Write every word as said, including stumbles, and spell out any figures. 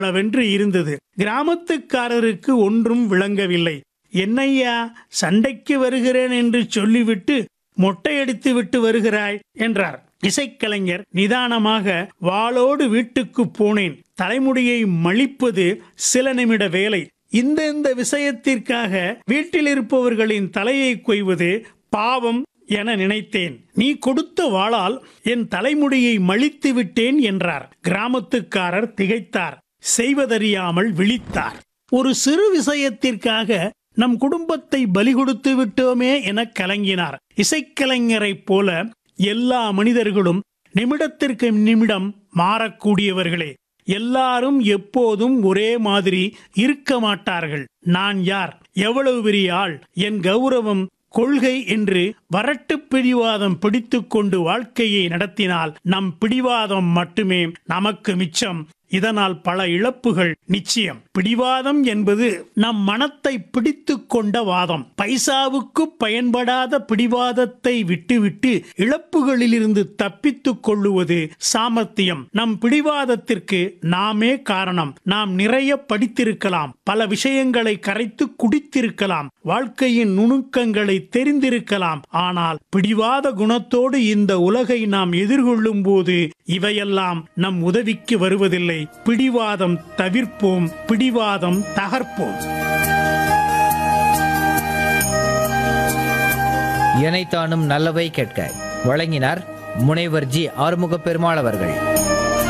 வென்று இருந்தது. கிராமத்துக்காரருக்கு ஒன்றும் விளங்கவில்லை. என்னையா, சண்டைக்கு வருகிறேன் என்று சொல்லிவிட்டு மொட்டையடித்து விட்டு வருகிறாய் என்றார். இசைக்கலைஞர் நிதானமாக, வாளோடு வீட்டுக்கு போனேன். தலைமுடியை மழிப்பது சில நிமிட வேலை. இந்த இந்த விஷயத்திற்காக வீட்டில் இருப்பவர்களின் தலையை கொய்வது பாவம் என நினைத்தேன். நீ கொடுத்த வாளால் என் தலைமுடியை மழித்து விட்டேன் என்றார். கிராமத்துக்காரர் திகைத்தார். செய்வதறியாமல் விழித்தார். ஒரு சிறு விஷயத்திற்காக நம் குடும்பத்தை பலி கொடுத்து விட்டோமே என கலங்கினார். இசைக்கலைஞரைப் போல எல்லா மனிதர்களும் நிமிடத்திற்கு நிமிடம் மாறக்கூடியவர்களே. எல்லாரும் எப்போதும் ஒரே மாதிரி இருக்க மாட்டார்கள். நான் யார், எவ்வளவு பெரிய ஆள், என் கௌரவம், கொள்கை என்று வரட்டு பிடிவாதம் பிடித்துக் கொண்டு வாழ்க்கையை நடத்தினால் நம் பிடிவாதம் மட்டுமே நமக்கு மிச்சம். இதனால் பல இழப்புகள் நிச்சயம். பிடிவாதம் என்பது நம் மனத்தை பிடித்து கொண்ட வாதம். பைசாவுக்கு பயன்படாத பிடிவாதத்தை விட்டுவிட்டு இழப்புகளிலிருந்து தப்பித்துக் கொள்ளுவது சாமர்த்தியம். நம் பிடிவாதத்திற்கு நாமே காரணம். நாம் நிறைய படித்திருக்கலாம், பல விஷயங்களை கரைத்து குடித்திருக்கலாம், வாழ்க்கையின் நுணுக்கங்களை தெரிந்திருக்கலாம். ஆனால் பிடிவாத குணத்தோடு இந்த உலகை நாம் எதிர்கொள்ளும் போது இவையெல்லாம் நம் உதவிக்கு வருவதில்லை. பிடிவாதம் தவிர்ப்போம், பிடிவாதம் தகர்ப்போம். இணைத்தானும் நல்லவை கேட்க வழங்கினார் முனைவர் ஜி ஆறுமுக பெருமாள் அவர்கள்.